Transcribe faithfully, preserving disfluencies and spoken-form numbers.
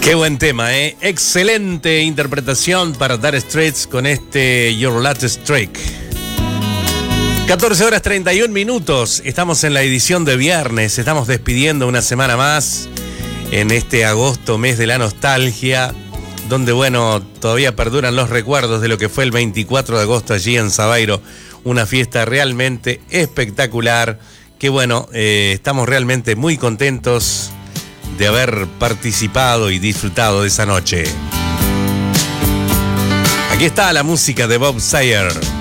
Qué buen tema, ¿eh? Excelente interpretación para Dire Straits con este Your Latest Track. catorce horas treinta y un minutos. Estamos en la edición de viernes. Estamos despidiendo una semana más en este agosto, mes de la nostalgia, donde, bueno, todavía perduran los recuerdos de lo que fue el veinticuatro de agosto allí en Sabairo. Una fiesta realmente espectacular. Que, bueno, eh, estamos realmente muy contentos de haber participado y disfrutado de esa noche. Aquí está la música de Bob Seger.